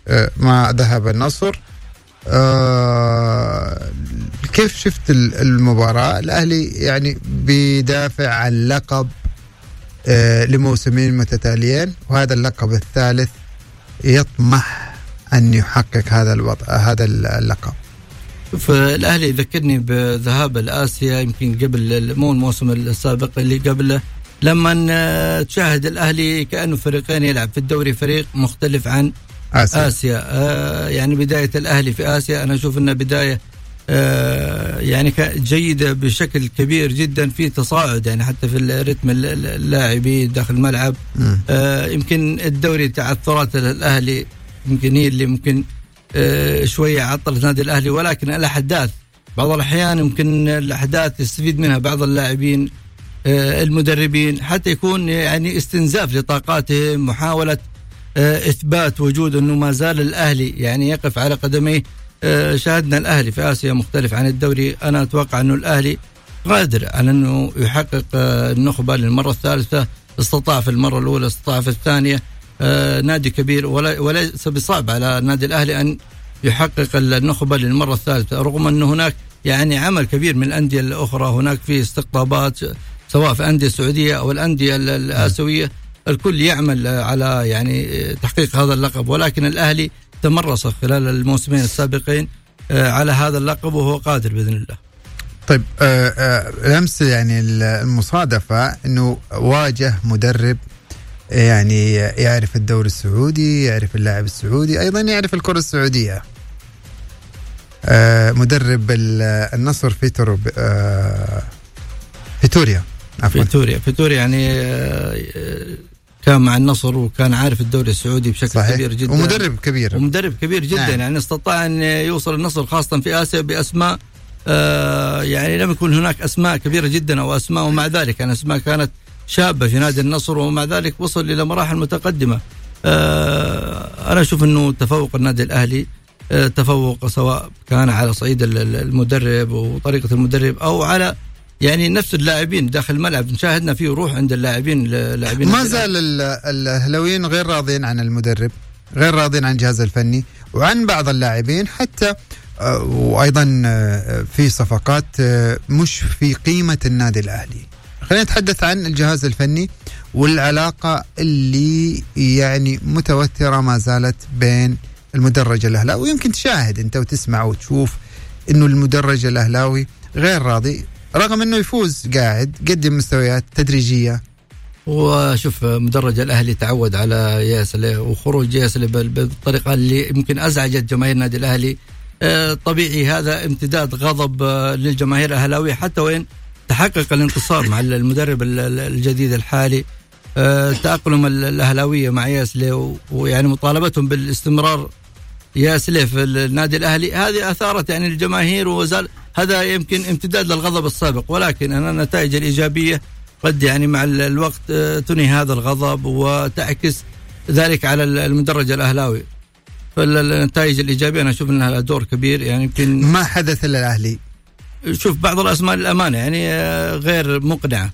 ما ذهب النصر. كيف شفت المباراة؟ الأهلي يعني بيدافع عن لقب لموسمين متتاليين، وهذا اللقب الثالث يطمح أن يحقق هذا اللقب. فالأهلي ذكرني بذهاب الآسيا يمكن قبل مو الموسم السابق اللي قبله، لما تشاهد الأهلي كأنه فريقين يلعب في الدوري، فريق مختلف عن آسيا. يعني بداية الأهلي في آسيا أنا أشوف أنها بداية يعني جيدة بشكل كبير جدا، في تصاعد يعني حتى في الرتم اللاعبين داخل الملعب. يمكن الدوري تعثرات الأهلي يمكن هي اللي ممكن شوية عطلت نادي الأهلي، ولكن الأحداث بعض الأحيان يمكن الأحداث يستفيد منها بعض اللاعبين المدربين، حتى يكون يعني استنزاف لطاقاتهم، محاولة إثبات وجود أنه ما زال الأهلي يعني يقف على قدميه. شاهدنا الأهلي في آسيا مختلف عن الدوري. أنا أتوقع أنه الأهلي قادر على أنه يحقق النخبة للمرة الثالثة، استطاع في المرة الأولى، استطاع في الثانية. نادي كبير وليس بصعب على النادي الأهلي أن يحقق النخبة للمرة الثالثة، رغم أن هناك يعني عمل كبير من الأندية الأخرى. هناك في استقطابات سواء في الأندية السعودية أو الأندية الآسيوية، الكل يعمل على يعني تحقيق هذا اللقب، ولكن الأهلي تمرس خلال الموسمين السابقين على هذا اللقب وهو قادر بإذن الله. طيب أمس يعني المصادفة أنه واجه مدرب يعني يعرف الدوري السعودي، يعرف اللاعب السعودي، أيضا يعرف الكرة السعودية. مدرب النصر فيتوريا يعني كان مع النصر وكان عارف الدوري السعودي بشكل صحيح. كبير جدا، ومدرب كبير جدا نعم. يعني استطاع أن يوصل النصر خاصة في آسيا بأسماء يعني لم يكن هناك أسماء كبيرة جدا أو أسماء، ومع ذلك يعني أسماء كانت شابة في نادي النصر، ومع ذلك وصل إلى مراحل متقدمة. أنا أشوف أنه تفوق النادي الأهلي تفوق سواء كان على صعيد المدرب وطريقة المدرب أو على يعني نفس اللاعبين داخل الملعب. شاهدنا فيه روح عند اللاعبين. ما زال الأهلاويين غير راضين عن المدرب، غير راضين عن الجهاز الفني وعن بعض اللاعبين حتى، وأيضا في صفقات مش في قيمة النادي الأهلي. خلينا نتحدث عن الجهاز الفني والعلاقة اللي يعني متوترة ما زالت بين المدرج الأهلاوي. ويمكن تشاهد أنت وتسمع وتشوف إنه المدرج الأهلاوي غير راضي رغم أنه يفوز، قاعد قدم مستويات تدريجية. وشوف مدرج الأهلي تعود على ياسلي، وخروج ياسلي بالطريقة اللي يمكن أزعجت جماهير النادي الأهلي. طبيعي هذا امتداد غضب للجماهير الأهلاوية، حتى وين تحقق الانتصار مع المدرب الجديد الحالي. تأقلم الأهلاوية مع ياسلي ويعني مطالبتهم بالاستمرار ياسلي في النادي الأهلي، هذه أثارت يعني الجماهير، وزال هذا يمكن امتداد للغضب السابق. ولكن أنا النتائج الإيجابية قد يعني مع الوقت تنهي هذا الغضب وتعكس ذلك على المدرج الأهلاوي. فالنتائج الإيجابية أنا أشوف أنها دور كبير. يعني يمكن ما حدث للأهلي، شوف بعض الأسماء للأمانة يعني غير مقنعة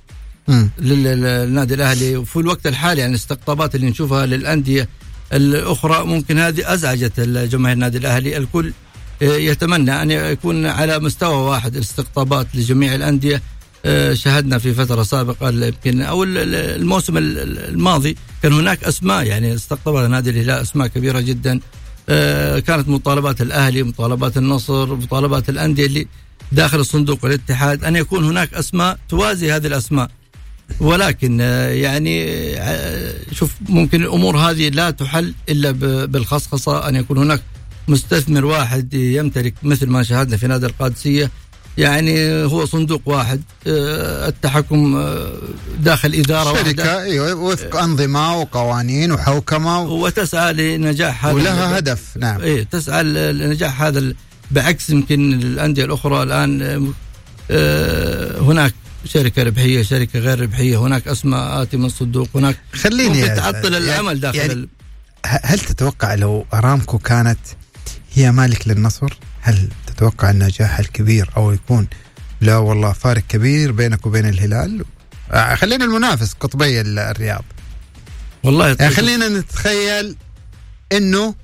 للنادي الأهلي، وفي الوقت الحالي يعني الاستقطابات اللي نشوفها للأندية الأخرى ممكن هذه أزعجت الجماهير النادي الأهلي. الكل يتمنى أن يكون على مستوى واحد الاستقطابات لجميع الأندية. شاهدنا في فترة سابقة يمكن أو الموسم الماضي كان هناك أسماء يعني استقطبها نادي الهلال، أسماء كبيرة جدا. كانت مطالبات الأهلي، مطالبات النصر، مطالبات الأندية اللي داخل الصندوق والاتحاد أن يكون هناك أسماء توازي هذه الأسماء. ولكن يعني شوف ممكن الأمور هذه لا تحل إلا بالخصخصة، أن يكون هناك مستثمر واحد يمتلك مثل ما شاهدنا في نادي القادسية، يعني هو صندوق واحد، التحكم داخل إدارة شركة واحدة وفق أنظمة وقوانين وحوكمة وتسعى لنجاح هذا ولها هدف. نعم تسعى لنجاح هذا، بعكس يمكن الأندية الأخرى الآن هناك شركة ربحية، شركة غير ربحية، هناك أسماء آتي من الصندوق، هناك ممكن تعطل العمل داخل يعني هل تتوقع لو أرامكو كانت هي مالك للنصر، هل تتوقع النجاح الكبير أو يكون لا والله فارق كبير بينك وبين الهلال؟ خلينا المنافس قطبي الرياض، والله يعني خلينا نتخيل إنه